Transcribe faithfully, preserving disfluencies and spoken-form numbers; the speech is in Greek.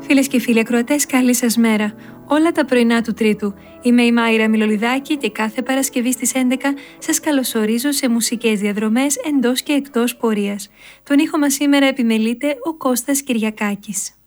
Φίλες και φίλοι ακροατές, καλή σας μέρα. Όλα τα πρωινά του Τρίτου. Είμαι η Μάιρα Μιλολιδάκη και κάθε Παρασκευή στις έντεκα σας καλωσορίζω σε μουσικές διαδρομές εντός και εκτός πορείας. Τον ήχο μας σήμερα επιμελείται ο Κώστας Κυριακάκης.